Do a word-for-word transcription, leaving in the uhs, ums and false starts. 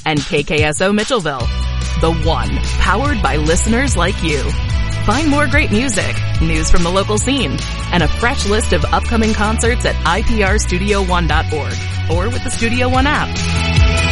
and K K S O Mitchellville. The One, powered by listeners like you. Find more great music, news from the local scene, and a fresh list of upcoming concerts at I P R studio one dot org or with the Studio One app.